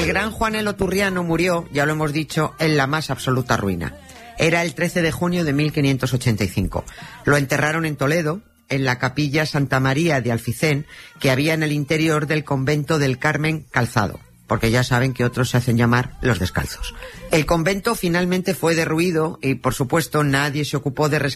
El gran Juan el Oturriano murió, ya lo hemos dicho, en la más absoluta ruina. Era el 13 de junio de 1585. Lo enterraron en Toledo, en la capilla Santa María de Alficén, que había en el interior del convento del Carmen Calzado, porque ya saben que otros se hacen llamar los descalzos. El convento finalmente fue derruido y, por supuesto, nadie se ocupó de